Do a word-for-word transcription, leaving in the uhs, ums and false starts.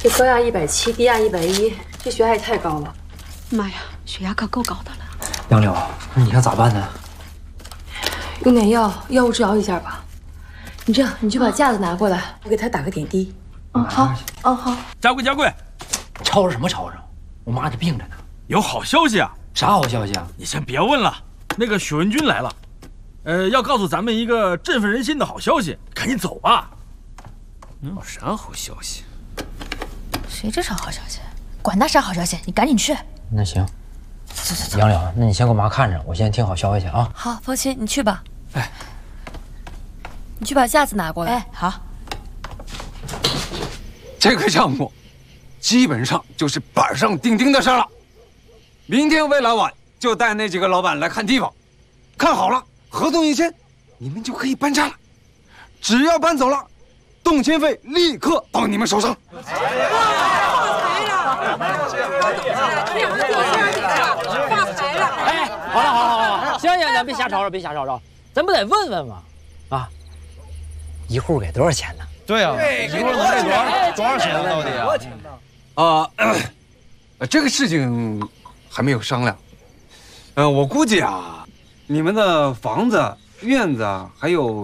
这高压一百七，低压一百一，这血压也太高了。 妈呀，血压可够高的了。 杨柳，那你看咋办呢？ 用点药，药物治疗一下吧。你这样，你去把架子拿过来，我给他打个点滴。嗯，好，哦好。 家贵家贵， 吵吵什么吵吵？我妈这病着呢。 有好消息啊！ 啥好消息啊？ 你先别问了，那个许文军来了，呃，要告诉咱们一个振奋人心的好消息，赶紧走吧。 有啥好消息？ 谁知啥好消息？管他啥好消息，你赶紧去。 那行。 走走走。 杨柳，那你先给我妈看着，我先听好消息啊。 好，方琴，你去吧。 哎， 你去把架子拿过来。 哎，好。 这个项目基本上就是板上钉钉的事了。明天魏老板就带那几个老板来看地方，看好了，合同一签，你们就可以搬家了。只要搬走了，动迁费立刻到你们手上。 发财了！发财了！ 哎，好了好了好了，行行行，别瞎吵吵，别瞎吵吵，咱不得问问吗？啊，一户给多少钱呢？ 对呀、啊，一户能给多少多少钱呢？到底啊？ 啊，呃，这个事情还没有商量。呃，我估计啊，你们的房子、院子还有